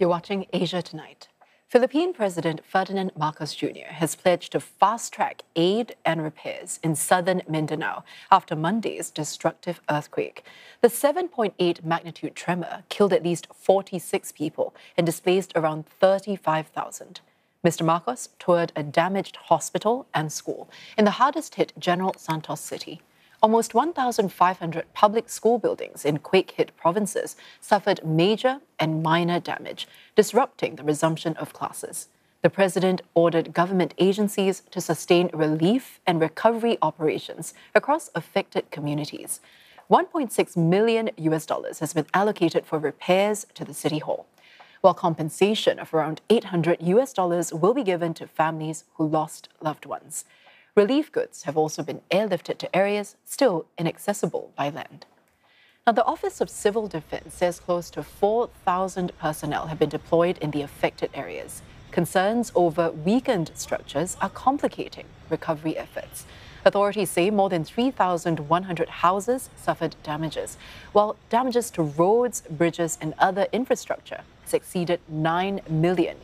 You're watching Asia Tonight. Philippine President Ferdinand Marcos Jr. has pledged to fast-track aid and repairs in southern Mindanao after Monday's destructive earthquake. The 7.8 magnitude tremor killed at least 46 people and displaced around 35,000. Mr. Marcos toured a damaged hospital and school in the hardest-hit General Santos City. Almost 1,500 public school buildings in quake-hit provinces suffered major and minor damage, disrupting the resumption of classes. The president ordered government agencies to sustain relief and recovery operations across affected communities. $1.6 million has been allocated for repairs to the city hall, while compensation of around $800 will be given to families who lost loved ones. Relief goods have also been airlifted to areas still inaccessible by land. Now, the Office of Civil Defense says close to 4,000 personnel have been deployed in the affected areas. Concerns over weakened structures are complicating recovery efforts. Authorities say more than 3,100 houses suffered damages, while damages to roads, bridges, and other infrastructure has exceeded $9 million.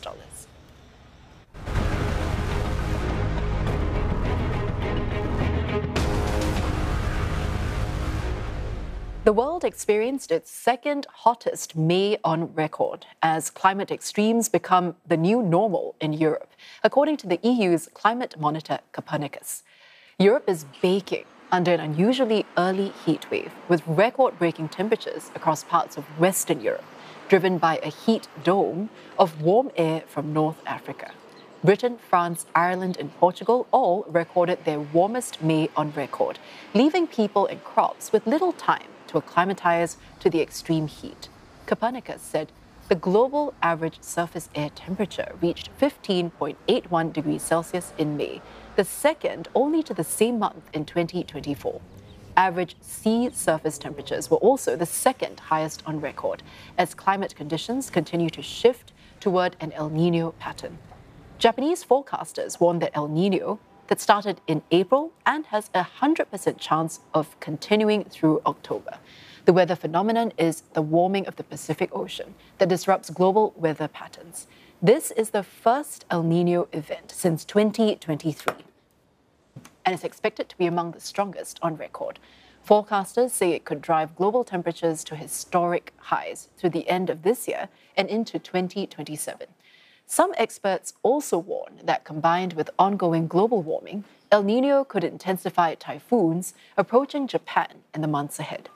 The world experienced its second hottest May on record as climate extremes become the new normal in Europe, according to the EU's climate monitor Copernicus. Europe is baking under an unusually early heat wave with record-breaking temperatures across parts of Western Europe, driven by a heat dome of warm air from North Africa. Britain, France, Ireland, and Portugal all recorded their warmest May on record, leaving people and crops with little time to acclimatize to the extreme heat. Copernicus said the global average surface air temperature reached 15.81 degrees Celsius in May, the second only to the same month in 2024. Average sea surface temperatures were also the second highest on record, as climate conditions continue to shift toward an El Niño pattern. Japanese forecasters warn that El Niño, that started in April and has a 100% chance of continuing through October. The weather phenomenon is the warming of the Pacific Ocean that disrupts global weather patterns. This is the first El Niño event since 2023 and is expected to be among the strongest on record. Forecasters say it could drive global temperatures to historic highs through the end of this year and into 2027. Some experts also warn that combined with ongoing global warming, El Niño could intensify typhoons approaching Japan in the months ahead.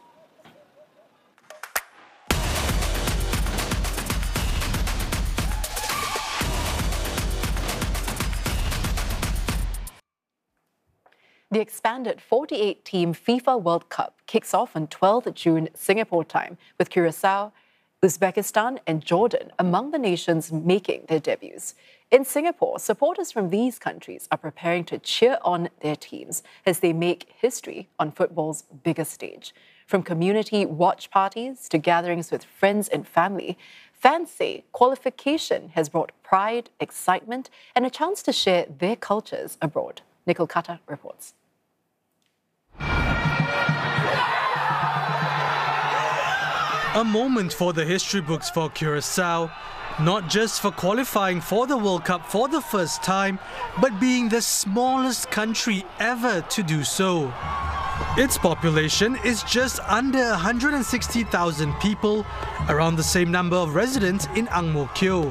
The expanded 48-team FIFA World Cup kicks off on 12th June Singapore time with Curacao, Uzbekistan and Jordan among the nations making their debuts. In Singapore, supporters from these countries are preparing to cheer on their teams as they make history on football's biggest stage. From community watch parties to gatherings with friends and family, fans say qualification has brought pride, excitement, and a chance to share their cultures abroad. Nicole Kata reports. A moment for the history books for Curacao, not just for qualifying for the World Cup for the first time, but being the smallest country ever to do so. Its population is just under 160,000 people, around the same number of residents in Ang Mo Kio.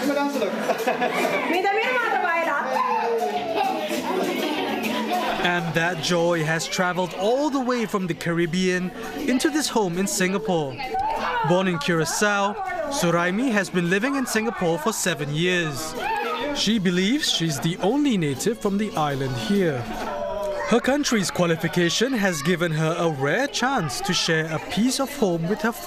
And that joy has travelled all the way from the Caribbean into this home in Singapore. Born in Curacao, Suraimi has been living in Singapore for 7 years. She believes she's the only native from the island here. Her country's qualification has given her a rare chance to share a piece of home with her friends.